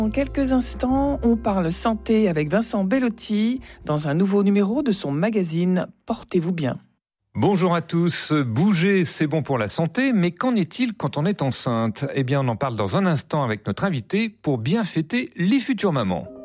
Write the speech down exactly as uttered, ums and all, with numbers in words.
En quelques instants, on parle santé avec Vincent Bellotti dans un nouveau numéro de son magazine Portez-vous bien. Bonjour à tous. Bouger, c'est bon pour la santé, mais qu'en est-il quand on est enceinte ? Eh bien, on en parle dans un instant avec notre invité pour bien fêter les futures mamans.